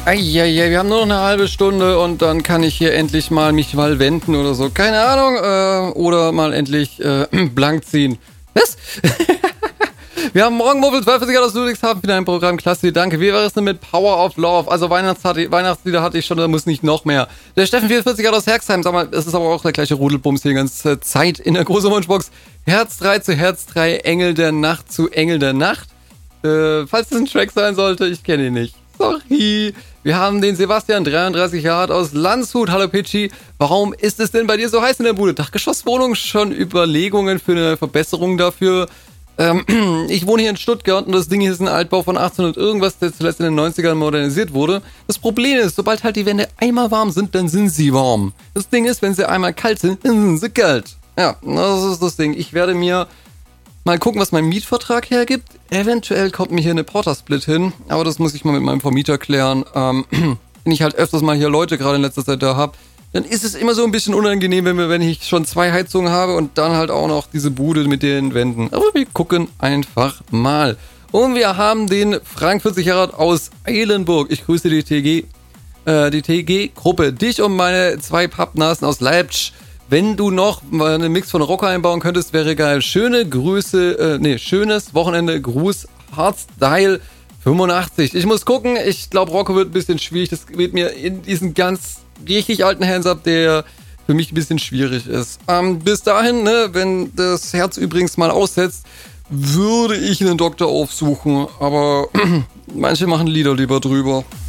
Eieiei, wir haben nur noch eine halbe Stunde und dann kann ich hier endlich mich mal wenden oder so. Keine Ahnung. Oder mal endlich blank ziehen. Was? Wir haben morgen Muffel 42 aus Ludwigshafen wieder ein Programm. Klasse, danke. Wie war es denn mit Power of Love? Also Weihnachtslieder hatte ich schon, da muss nicht noch mehr. Der Steffen 44 aus Herxheim, sag mal, es ist aber auch der gleiche Rudelbums hier die ganze Zeit in der großen Wunschbox. Herz 3 zu Herz 3, Engel der Nacht zu Engel der Nacht. Falls es ein Track sein sollte, ich kenne ihn nicht. Sorry. Wir haben den Sebastian, 33 Jahre alt, aus Landshut. Hallo Pitchy. Warum ist es denn bei dir so heiß in der Bude? Dachgeschosswohnung, schon Überlegungen für eine Verbesserung dafür? Ich wohne hier in Stuttgart und das Ding hier ist ein Altbau von 1800 irgendwas, der zuletzt in den 90ern modernisiert wurde. Das Problem ist, sobald halt die Wände einmal warm sind, dann sind sie warm. Das Ding ist, wenn sie einmal kalt sind, dann sind sie kalt. Ja, das ist das Ding. Ich werde mir mal gucken, was mein Mietvertrag hergibt. Eventuell kommt mir hier eine Portersplit hin, aber das muss ich mal mit meinem Vermieter klären. Wenn ich halt öfters mal hier Leute gerade in letzter Zeit da habe, dann ist es immer so ein bisschen unangenehm, wenn ich schon 2 Heizungen habe und dann halt auch noch diese Bude mit den Wänden. Aber wir gucken einfach mal. Und wir haben den Frank 40 Jahre alt aus Eilenburg. Ich grüße die TG-Gruppe. Dich und meine 2 Pappnasen aus Leipzig. Wenn du noch mal einen Mix von Rocker einbauen könntest, wäre geil. Schöne Grüße, schönes Wochenende. Gruß, Hardstyle 85. Ich muss gucken. Ich glaube, Rocker wird ein bisschen schwierig. Das wird mir in diesen ganz richtig alten Hands-Up, der für mich ein bisschen schwierig ist. Bis dahin, ne, wenn das Herz übrigens mal aussetzt, würde ich einen Doktor aufsuchen. Aber manche machen Lieder lieber drüber.